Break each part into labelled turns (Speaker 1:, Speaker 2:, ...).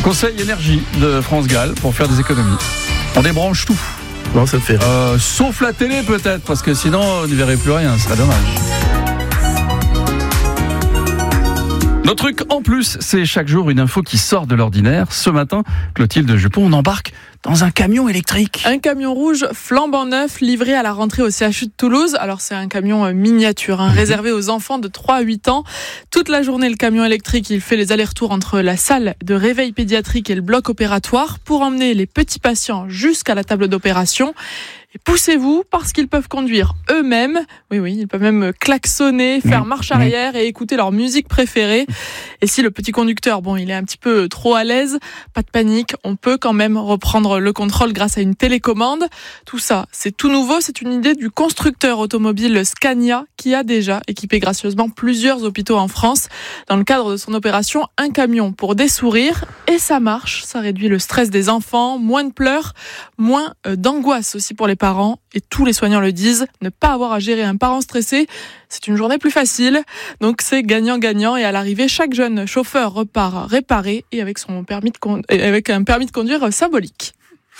Speaker 1: Conseil énergie de France Gall pour faire des économies. On débranche tout.
Speaker 2: Bon, ça me fait rire.
Speaker 1: Sauf la télé peut-être, parce que sinon on n'y verrait plus rien, ce serait dommage. Nos trucs en plus, c'est chaque jour une info qui sort de l'ordinaire. Ce matin, Clotilde Jupon, on embarque dans un camion électrique.
Speaker 3: Un camion rouge flambant neuf livré à la rentrée au CHU de Toulouse. Alors c'est un camion miniature, réservé aux enfants de 3 à 8 ans. Toute la journée, le camion électrique, il fait les allers-retours entre la salle de réveil pédiatrique et le bloc opératoire pour emmener les petits patients jusqu'à la table d'opération. Et poussez-vous parce qu'ils peuvent conduire eux-mêmes. Oui, ils peuvent même klaxonner, faire marche arrière et écouter leur musique préférée. Et si le petit conducteur, il est un petit peu trop à l'aise, pas de panique, on peut quand même reprendre le contrôle grâce à une télécommande. Tout ça, c'est tout nouveau, c'est une idée du constructeur automobile Scania qui a déjà équipé gracieusement plusieurs hôpitaux en France. Dans le cadre de son opération, un camion pour des sourires. Et ça marche, ça réduit le stress des enfants, moins de pleurs, moins d'angoisse aussi pour les parents, et tous les soignants le disent, ne pas avoir à gérer un parent stressé, c'est une journée plus facile. Donc c'est gagnant-gagnant, et à l'arrivée, chaque jeune chauffeur repart réparé et avec un permis de conduire symbolique.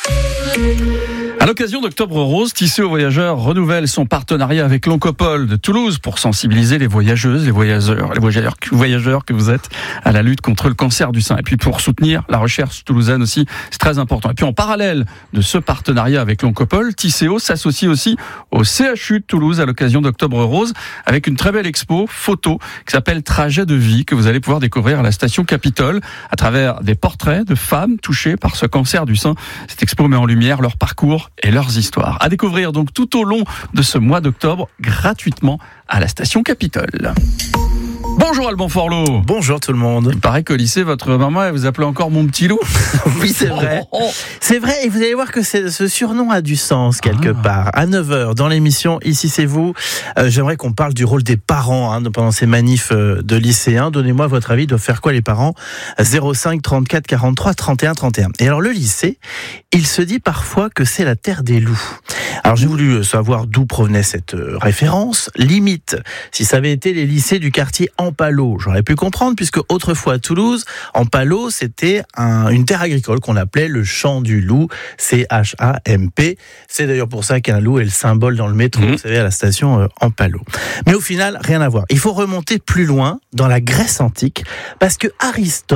Speaker 1: À l'occasion d'Octobre Rose, Tisséo Voyageurs renouvelle son partenariat avec l'Oncopole de Toulouse pour sensibiliser les voyageuses, les voyageurs que vous êtes à la lutte contre le cancer du sein. Et puis pour soutenir la recherche toulousaine aussi, c'est très important. Et puis en parallèle de ce partenariat avec l'Oncopole, Tisséo s'associe aussi au CHU de Toulouse à l'occasion d'Octobre Rose avec une très belle expo photo qui s'appelle Trajet de vie, que vous allez pouvoir découvrir à la station Capitole à travers des portraits de femmes touchées par ce cancer du sein. Cette expo met en lumière leur parcours et leurs histoires. À découvrir donc tout au long de ce mois d'octobre, gratuitement à la station Capitole. Bonjour Alban Forlot.
Speaker 2: Bonjour tout le monde.
Speaker 1: Il paraît qu'au lycée, votre maman, elle vous appelait encore mon petit loup.
Speaker 2: Oui, c'est vrai. C'est vrai, et vous allez voir que ce surnom a du sens quelque part. À 9h, dans l'émission Ici c'est vous, j'aimerais qu'on parle du rôle des parents pendant ces manifs de lycéens. Donnez-moi votre avis, doivent faire quoi les parents ? 05 34 43 31 31. Et alors le lycée, il se dit parfois que c'est la terre des loups. Alors j'ai voulu savoir d'où provenait cette référence. Limite, si ça avait été les lycées du quartier Ampalo, j'aurais pu comprendre, puisque autrefois à Toulouse, Ampalo, c'était une terre agricole qu'on appelait le champ du loup, CHAMP. C'est d'ailleurs pour ça qu'un loup est le symbole dans le métro, vous savez, à la station Ampalo. Mais au final, rien à voir. Il faut remonter plus loin, dans la Grèce antique, parce que Aristote